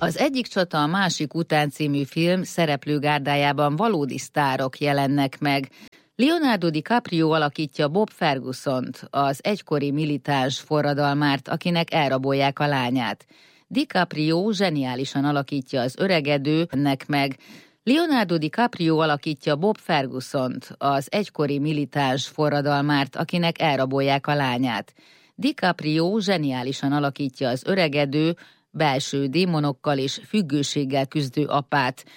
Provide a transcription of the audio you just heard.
Az Egyik csata a másik után című film szereplőgárdájában valódi sztárok jelennek meg. Leonardo DiCaprio alakítja Bob Fergusont, az egykori militáns forradalmárt, akinek elrabolják a lányát. DiCaprio zseniálisan alakítja az öregedőnek meg. Leonardo DiCaprio alakítja Bob Fergusont, az egykori militáns forradalmárt, akinek elrabolják a lányát. DiCaprio zseniálisan alakítja az öregedő, belső démonokkal és függőséggel küzdő apát,